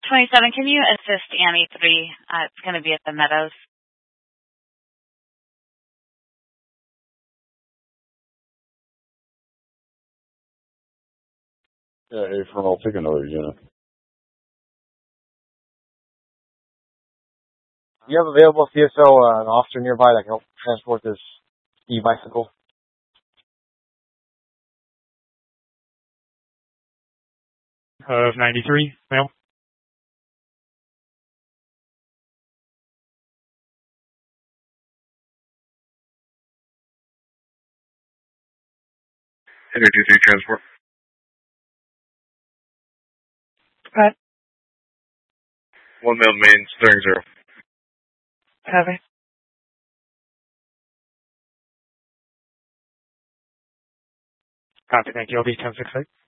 27, can you assist Annie 3? It's going to be at the Meadows. Yeah, April, I'll take another unit. Do you have available CSO an officer nearby that can help transport this e-bicycle? Of 93, ma'am. Header 23 transport. Pat, 1 male main, steering 0. Copy. Copy, thank you. I'll be 1068.